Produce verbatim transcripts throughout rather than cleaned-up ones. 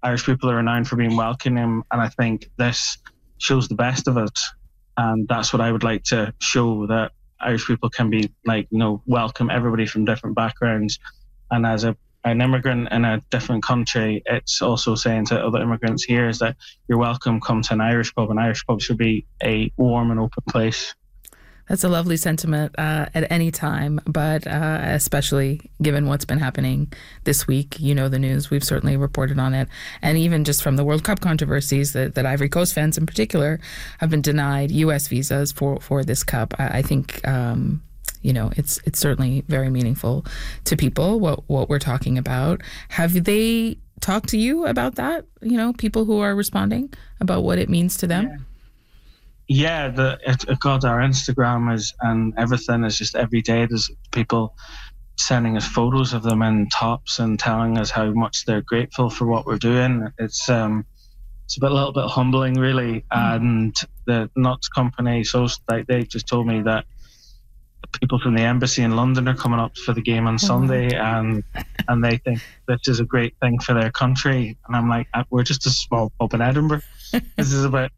Irish people are renowned for being welcoming, and I think this shows the best of us. And that's what I would like to show, that Irish people can be like, you know, welcome everybody from different backgrounds. And as a an immigrant in a different country, it's also saying to other immigrants here is that you're welcome, come to an Irish pub. An Irish pub should be a warm and open place. That's a lovely sentiment uh, at any time, but uh, especially given what's been happening this week. You know the news. We've certainly reported on it. And even just from the World Cup controversies, that, that Ivory Coast fans in particular have been denied U S visas for, for this cup. I, I think... Um, You know, it's it's certainly very meaningful to people, what what we're talking about. Have they talked to you about that? You know, people who are responding about what it means to them? Yeah, yeah the, it, it, God, our Instagram is, and everything is just every day. There's people sending us photos of them in tops and telling us how much they're grateful for what we're doing. It's um, it's a bit, a little bit humbling, really. Mm. And the Nuts Company, so like they just told me that people from the embassy in London are coming up for the game on Sunday, and and they think this is a great thing for their country. And I'm like, we're just a small pub in Edinburgh. This is about.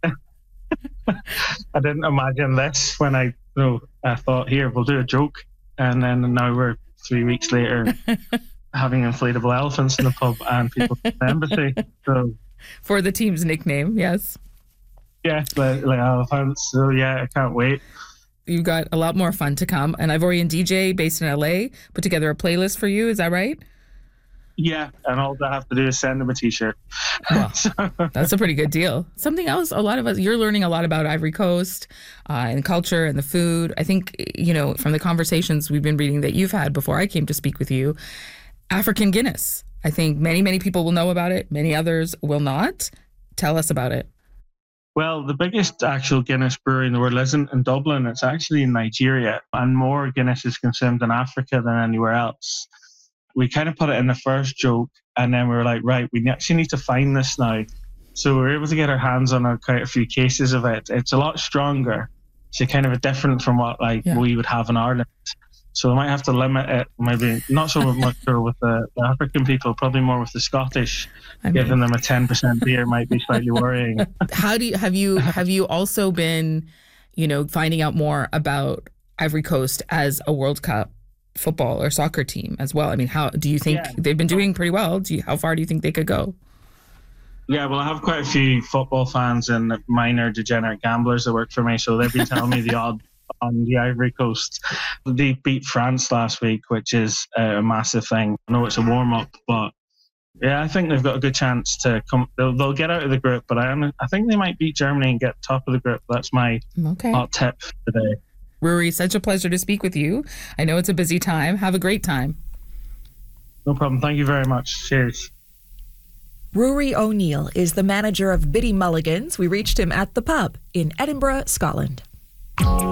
I didn't imagine this when I, you know, I thought, here, we'll do a joke, and then now we're three weeks later having inflatable elephants in the pub and people from the embassy. So for the team's nickname, yes. Yeah, like, like elephants. So yeah, I can't wait. You've got a lot more fun to come. An Ivorian D J based in L A put together a playlist for you. Is that right? Yeah, and all I have to do is send him a T-shirt. Well, so. That's a pretty good deal. Something else, a lot of us, you're learning a lot about Ivory Coast uh, and culture and the food. I think, you know, from the conversations we've been reading that you've had before I came to speak with you, African Guinness. I think many, many people will know about it. Many others will not. Tell us about it. Well, the biggest actual Guinness brewery in the world isn't in Dublin. It's actually in Nigeria. And more Guinness is consumed in Africa than anywhere else. We kind of put it in the first joke, and then we were like, right, we actually need to find this now. So we were able to get our hands on a, quite a few cases of it. It's a lot stronger. So kind of different from what like yeah. we would have in Ireland. So we might have to limit it, maybe not so much with the, the African people, probably more with the Scottish. I mean, giving them a ten percent beer might be slightly worrying. How do you have you have you also been, you know, finding out more about Ivory Coast as a World Cup football or soccer team as well? I mean, how do you think yeah. they've been doing pretty well? Do you, how far do you think they could go? Yeah, well, I have quite a few football fans and minor degenerate gamblers that work for me, so they've been telling me the odd on the Ivory Coast. They beat France last week, which is a massive thing. I know it's a warm-up, but yeah, I think they've got a good chance to come. They'll, they'll get out of the group, but I, am, I think they might beat Germany and get top of the group. That's my okay. hot tip today. Ruairí, such a pleasure to speak with you. I know it's a busy time. Have a great time. No problem. Thank you very much. Cheers. Ruairí O'Neill is the manager of Biddy Mulligan's. We reached him at the pub in Edinburgh, Scotland.